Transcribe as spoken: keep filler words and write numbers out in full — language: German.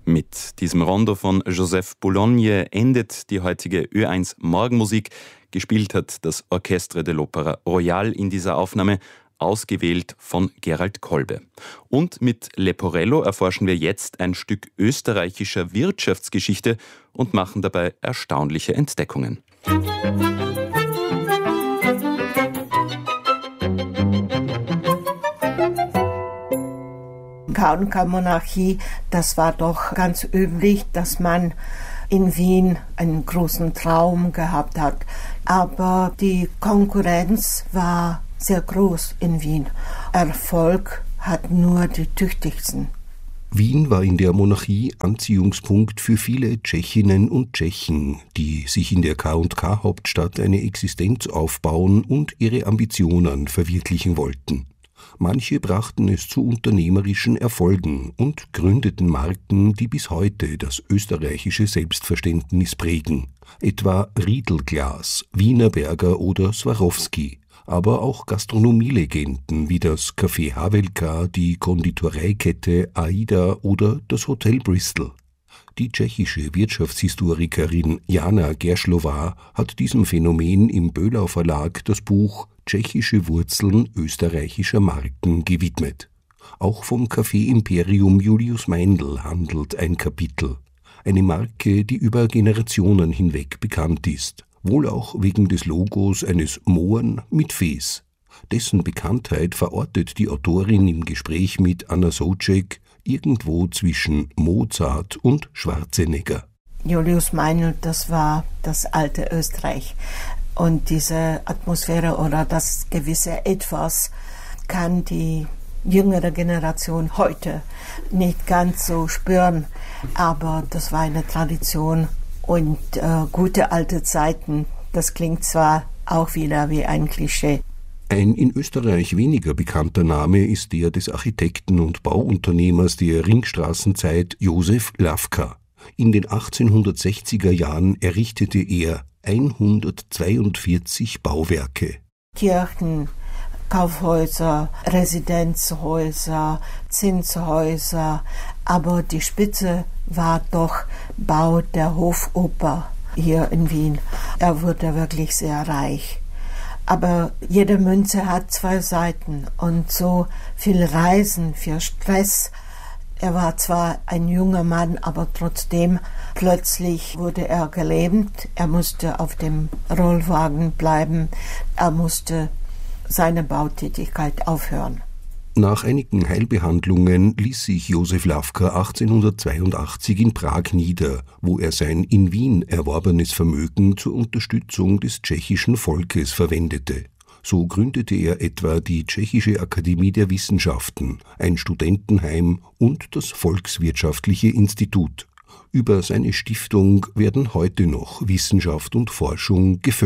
Mit diesem Rondo von Joseph Boulogne endet die heutige Ö eins Morgenmusik. Gespielt hat das Orchestre de l'Opéra Royal in dieser Aufnahme, ausgewählt von Gerald Kolbe. Und mit Leporello erforschen wir jetzt ein Stück österreichischer Wirtschaftsgeschichte und machen dabei erstaunliche Entdeckungen. K und K-Monarchie, das war doch ganz üblich, dass man in Wien einen großen Traum gehabt hat. Aber die Konkurrenz war sehr groß in Wien. Erfolg hat nur die Tüchtigsten. Wien war in der Monarchie Anziehungspunkt für viele Tschechinnen und Tschechen, die sich in der K und K-Hauptstadt eine Existenz aufbauen und ihre Ambitionen verwirklichen wollten. Manche brachten es zu unternehmerischen Erfolgen und gründeten Marken, die bis heute das österreichische Selbstverständnis prägen, etwa Riedelglas, Wienerberger oder Swarovski, aber auch Gastronomielegenden wie das Café Havelka, die Konditoreikette Aida oder das Hotel Bristol. Die tschechische Wirtschaftshistorikerin Jana Gerschlová hat diesem Phänomen im Böhlau Verlag das Buch Tschechische Wurzeln österreichischer Marken gewidmet. Auch vom Café Imperium Julius Meindl handelt ein Kapitel. Eine Marke, die über Generationen hinweg bekannt ist, wohl auch wegen des Logos eines Mohren mit Fes. Dessen Bekanntheit verortet die Autorin im Gespräch mit Anna Soucek irgendwo zwischen Mozart und Schwarzenegger. Julius Meindl, das war das alte Österreich. Und diese Atmosphäre oder das gewisse Etwas kann die jüngere Generation heute nicht ganz so spüren. Aber das war eine Tradition und äh, gute alte Zeiten. Das klingt zwar auch wieder wie ein Klischee. Ein in Österreich weniger bekannter Name ist der des Architekten und Bauunternehmers der Ringstraßenzeit Josef Lafka. In den achtzehnhundertsechziger Jahren errichtete er hundertzweiundvierzig Bauwerke. Kirchen, Kaufhäuser, Residenzhäuser, Zinshäuser, aber die Spitze war doch Bau der Hofoper hier in Wien. Er wurde wirklich sehr reich. Aber jede Münze hat zwei Seiten und so viel Reisen, viel Stress. Er war zwar ein junger Mann, aber trotzdem plötzlich wurde er gelähmt. Er musste auf dem Rollwagen bleiben. Er musste seine Bautätigkeit aufhören. Nach einigen Heilbehandlungen ließ sich Josef Lafka achtzehnhundertzweiundachtzig in Prag nieder, wo er sein in Wien erworbenes Vermögen zur Unterstützung des tschechischen Volkes verwendete. So gründete er etwa die Tschechische Akademie der Wissenschaften, ein Studentenheim und das Volkswirtschaftliche Institut. Über seine Stiftung werden heute noch Wissenschaft und Forschung gefördert.